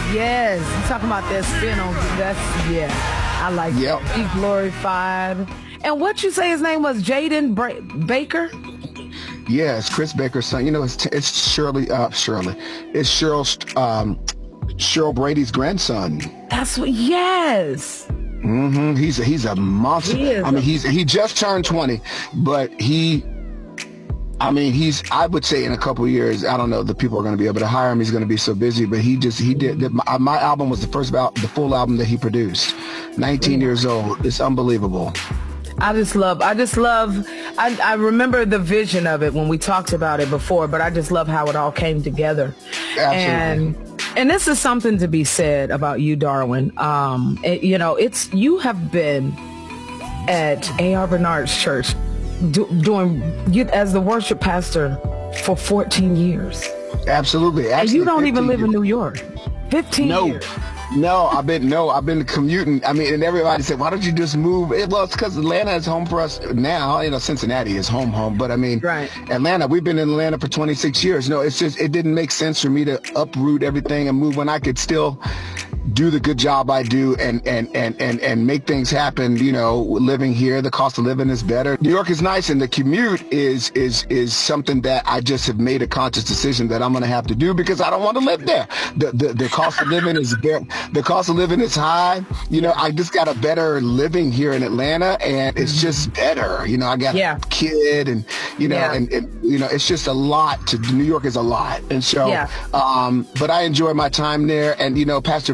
Yes, you talking about that spin on yeah. I like Yep. that. Be glorified. And what you say his name was Jaden Baker? Yeah, it's Chris Baker's son. You know, it's Shirley. It's Cheryl Brady's grandson. That's what. Yes. He's a monster. I mean, he just turned 20, but I would say in a couple of years, I don't know, the people are going to be able to hire him. He's going to be so busy, but he did. My album was the full album that he produced. 19 years old. It's unbelievable. I remember the vision of it when we talked about it before, but I just love how it all came together. Absolutely. And this is something to be said about you, Darwin. You have been at A.R. Bernard's church doing as the worship pastor for 14 years. Absolutely. And you don't even live in New York. 15 years. No, I've been commuting. I mean, and everybody said, why don't you just move? Well, it's because Atlanta is home for us now. You know, Cincinnati is home. But I mean, right. Atlanta, we've been in Atlanta for 26 years. No, it's just, it didn't make sense for me to uproot everything and move when I could still do the good job I do and make things happen. You know, living here, the cost of living is better. New York is nice, and the commute is something that I just have made a conscious decision that I'm going to have to do because I don't want to live there. The cost of living is there. The cost of living is high. You know, I just got a better living here in Atlanta, and it's just better. You know, I got a kid, and and you know, it's just a lot. New York is a lot, and so. But I enjoy my time there, and you know, Pastor